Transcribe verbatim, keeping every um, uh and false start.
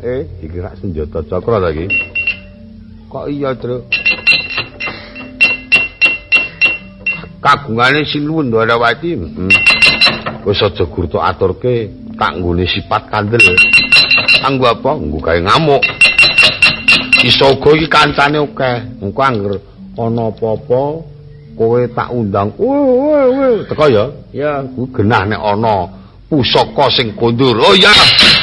Eh, iki rak senjata cakra ta iki. Kok iya, Truk? Kagungane Sinuwun Ndwarawati. Hmm. Wis aja gurtuk aturke tak nggone sifat kandel. Kanggo apa? Nggo gawe ngamuk. Iso uga iki kancane akeh. Engko anger ana apa-apa kowe tak undang. Weh weh teko ya. Ya, ku genah nek ana pusaka sing kondur. Oh ya.